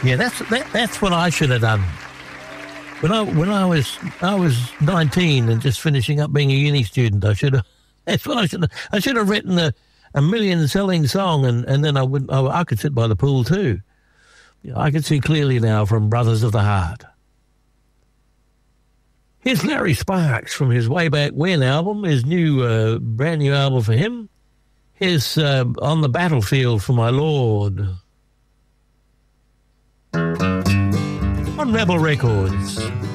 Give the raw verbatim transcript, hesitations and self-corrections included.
Yeah, that's that, that's what I should have done. When I when I was I was nineteen and just finishing up being a uni student, I should have. That's what I should have. I should have written a, a million selling song, and, and then I would I, I could sit by the pool too. You know, I can see clearly now from Brothers of the Heart. Here's Larry Sparks from his Way Back When album, his new uh, brand new album for him. Here's uh, On the Battlefield for My Lord. On Rebel Records.